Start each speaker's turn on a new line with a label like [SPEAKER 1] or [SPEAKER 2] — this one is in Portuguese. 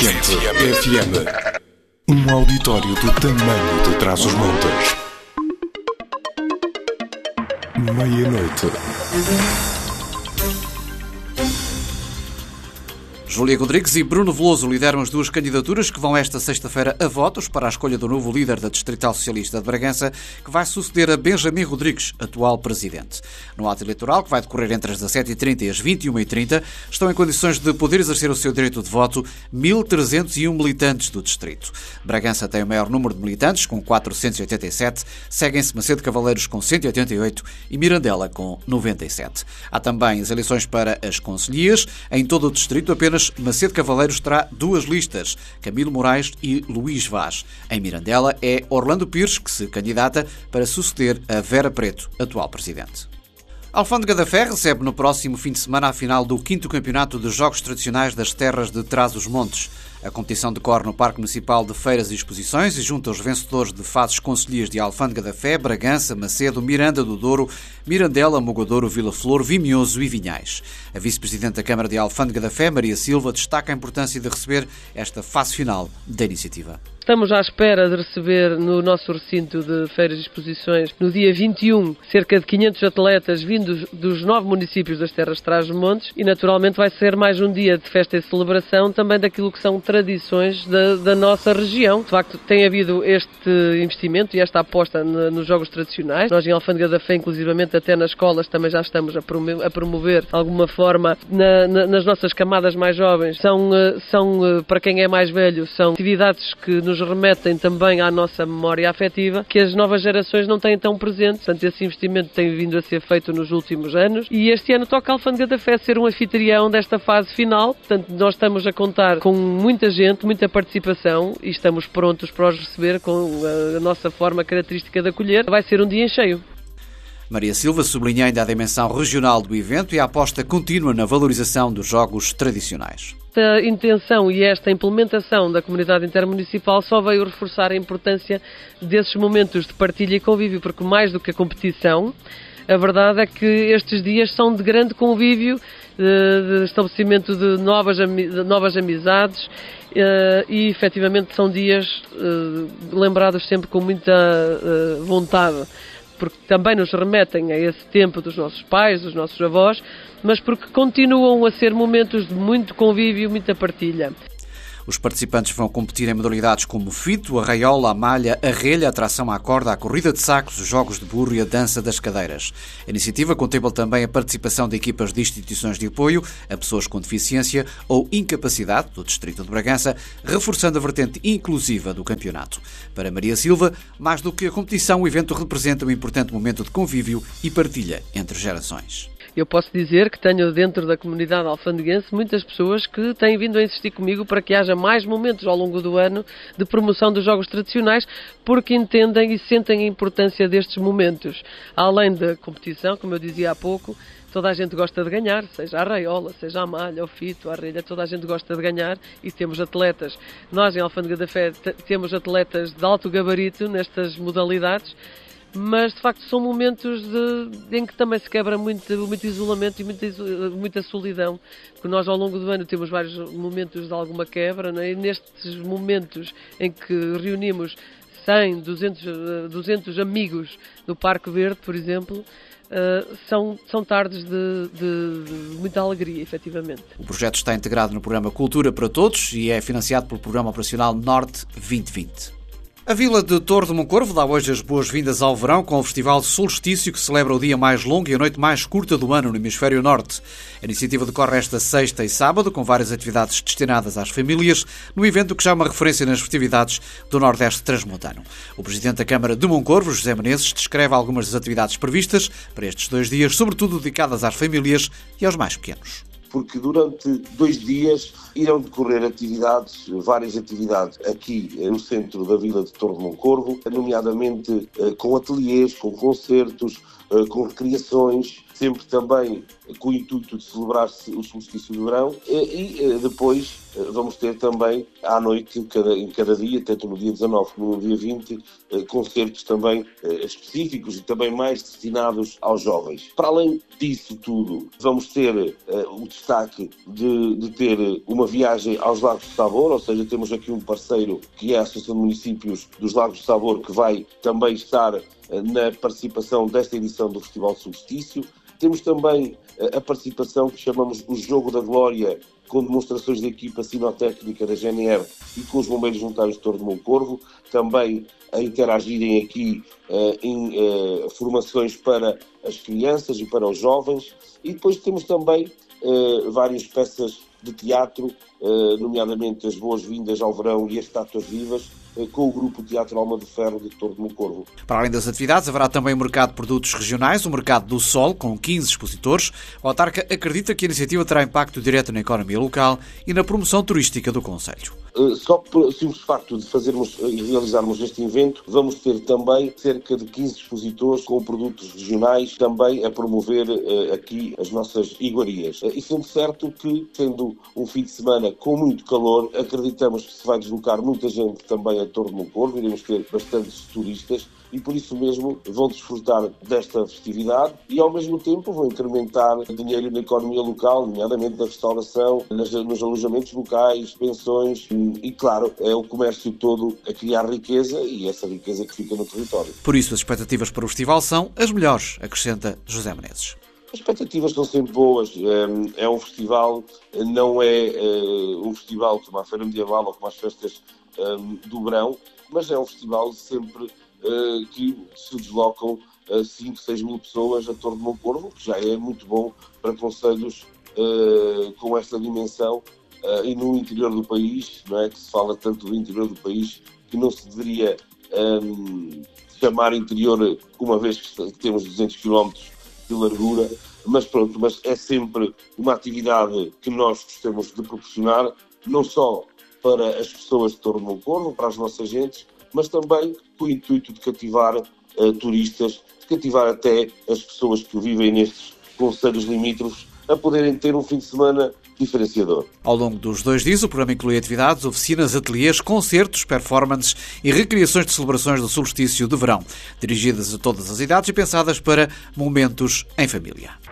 [SPEAKER 1] Quente FM. Um auditório do tamanho de Trás-os-Montes. Meia-noite.
[SPEAKER 2] Júlia Rodrigues e Bruno Veloso lideram as duas candidaturas que vão esta sexta-feira a votos para a escolha do novo líder da Distrital Socialista de Bragança, que vai suceder a Benjamin Rodrigues, atual presidente. No ato eleitoral, que vai decorrer entre as 17h30 e as 21h30, estão em condições de poder exercer o seu direito de voto 1.301 militantes do distrito. Bragança tem o maior número de militantes, com 487, seguem-se Macedo Cavaleiros com 188 e Mirandela com 97. Há também as eleições para as concelhias. Em todo o distrito, apenas Macedo Cavaleiros terá duas listas, Camilo Moraes e Luís Vaz. Em Mirandela é Orlando Pires que se candidata para suceder a Vera Preto, atual presidente. A Alfândega da Fé recebe no próximo fim de semana a final do 5º Campeonato de Jogos Tradicionais das Terras de Trás-os-Montes. A competição decorre no Parque Municipal de Feiras e Exposições e junta os vencedores de fases concelhias de Alfândega da Fé, Bragança, Macedo, Miranda do Douro, Mirandela, Mogadouro, Vila Flor, Vimioso e Vinhais. A vice-presidente da Câmara de Alfândega da Fé, Maria Silva, destaca a importância de receber esta fase final da iniciativa.
[SPEAKER 3] Estamos à espera de receber no nosso recinto de feiras e exposições, no dia 21, cerca de 500 atletas vindos dos 9 municípios das Terras de Trás-os-Montes e, naturalmente, vai ser mais um dia de festa e celebração também daquilo que são tradições da nossa região. De facto, tem havido este investimento e esta aposta nos jogos tradicionais. Nós, em Alfândega da Fé, inclusivamente até nas escolas, também já estamos a promover, de alguma forma, nas nossas camadas mais jovens. São para quem é mais velho, são atividades que nos remetem também à nossa memória afetiva, que as novas gerações não têm tão presente. Portanto, esse investimento tem vindo a ser feito nos últimos anos e este ano toca a Alfândega da Fé ser um anfitrião desta fase final. Portanto, nós estamos a contar com muita gente, muita participação e estamos prontos para os receber com a nossa forma característica de acolher. Vai ser um dia em cheio.
[SPEAKER 2] Maria Silva sublinha ainda a dimensão regional do evento e a aposta contínua na valorização dos jogos tradicionais.
[SPEAKER 3] Esta intenção e esta implementação da comunidade intermunicipal só veio reforçar a importância desses momentos de partilha e convívio, porque mais do que a competição, a verdade é que estes dias são de grande convívio, de estabelecimento de novas amizades e, efetivamente, são dias lembrados sempre com muita vontade, porque também nos remetem a esse tempo dos nossos pais, dos nossos avós, mas porque continuam a ser momentos de muito convívio e muita partilha.
[SPEAKER 2] Os participantes vão competir em modalidades como o fito, a raiola, a malha, a relha, a tração à corda, a corrida de sacos, os jogos de burro e a dança das cadeiras. A iniciativa contempla também a participação de equipas de instituições de apoio a pessoas com deficiência ou incapacidade do Distrito de Bragança, reforçando a vertente inclusiva do campeonato. Para Maria Silva, mais do que a competição, o evento representa um importante momento de convívio e partilha entre gerações.
[SPEAKER 3] Eu posso dizer que tenho dentro da comunidade alfandeguense muitas pessoas que têm vindo a insistir comigo para que haja mais momentos ao longo do ano de promoção dos jogos tradicionais, porque entendem e sentem a importância destes momentos. Além da competição, como eu dizia há pouco, toda a gente gosta de ganhar, seja a raiola, seja a malha, o fito, a relha, toda a gente gosta de ganhar e temos atletas. Nós, em Alfândega da Fé, temos atletas de alto gabarito nestas modalidades, mas de facto são momentos em que também se quebra muito isolamento e muita solidão, porque nós ao longo do ano temos vários momentos de alguma quebra, não é? E nestes momentos em que reunimos 100, 200 amigos no Parque Verde, por exemplo, são tardes de muita alegria, efetivamente.
[SPEAKER 2] O projeto está integrado no programa Cultura para Todos e é financiado pelo Programa Operacional Norte 2020. A Vila de Torre de Moncorvo dá hoje as boas-vindas ao verão com o Festival Solstício, que celebra o dia mais longo e a noite mais curta do ano no Hemisfério Norte. A iniciativa decorre esta sexta e sábado, com várias atividades destinadas às famílias, no evento que já é uma referência nas festividades do Nordeste Transmontano. O Presidente da Câmara de Moncorvo, José Menezes, descreve algumas das atividades previstas para estes 2 dias, sobretudo dedicadas às famílias e aos mais pequenos.
[SPEAKER 4] Porque durante 2 dias irão decorrer várias atividades aqui no centro da Vila de Torre de Moncorvo, nomeadamente com ateliês, com concertos, com recreações, sempre também com o intuito de celebrar-se o solstício do verão, e depois vamos ter também à noite, em cada dia, tanto no dia 19 como no dia 20, concertos também específicos e também mais destinados aos jovens. Para além disso tudo, vamos ter o destaque de ter uma viagem aos Lagos de Tabor, ou seja, temos aqui um parceiro que é a Associação de Municípios dos Lagos de Tabor, que vai também estar na participação desta edição do Festival Solstício. Temos também a participação que chamamos o Jogo da Glória, com demonstrações da equipa sinotécnica da GNR e com os bombeiros voluntários de Torre de Moncorvo, também a interagirem aqui em formações para as crianças e para os jovens. E depois temos também várias peças de teatro, nomeadamente as Boas-Vindas ao Verão e as Estátuas Vivas, com o Grupo Teatro Alma de Ferro de Torre de Moncorvo.
[SPEAKER 2] Para além das atividades, haverá também o mercado de produtos regionais, o Mercado do Sol, com 15 expositores. O autarca acredita que a iniciativa terá impacto direto na economia local e na promoção turística do concelho.
[SPEAKER 4] Só pelo simples facto de fazermos e realizarmos este evento, vamos ter também cerca de 15 expositores com produtos regionais, também a promover aqui as nossas iguarias. E sendo certo que, tendo um fim de semana com muito calor, acreditamos que se vai deslocar muita gente também a Torre de Moncorvo, iremos ter bastantes turistas, e por isso mesmo vão desfrutar desta festividade e ao mesmo tempo vão incrementar dinheiro na economia local, nomeadamente na restauração, nos alojamentos locais, pensões e, claro, é o comércio todo a criar riqueza e essa riqueza que fica no território.
[SPEAKER 2] Por isso, as expectativas para o festival são as melhores, acrescenta José Menezes.
[SPEAKER 4] As expectativas são sempre boas. É um festival, não é um festival como a Feira Medieval ou como as festas do verão, mas é um festival sempre que se deslocam 5, 6 mil pessoas a Torre de Moncorvo, que já é muito bom para concelhos com esta dimensão e no interior do país, não é? Que se fala tanto do interior do país que não se deveria chamar interior, uma vez que temos 200 km de largura, mas pronto, mas é sempre uma atividade que nós gostamos de proporcionar, não só para as pessoas de Torre de Moncorvo, para as nossas gentes, mas também com o intuito de cativar turistas, de cativar até as pessoas que vivem nestes concelhos limítrofes, a poderem ter um fim de semana diferenciador.
[SPEAKER 2] Ao longo dos 2 dias, o programa inclui atividades, oficinas, ateliês, concertos, performances e recriações de celebrações do solstício de verão, dirigidas a todas as idades e pensadas para momentos em família.